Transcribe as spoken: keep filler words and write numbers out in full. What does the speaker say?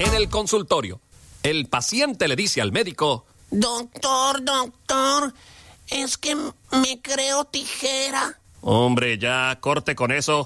En el consultorio, el paciente le dice al médico: Doctor, doctor, es que me creo tijera. Hombre, ya, corte con eso.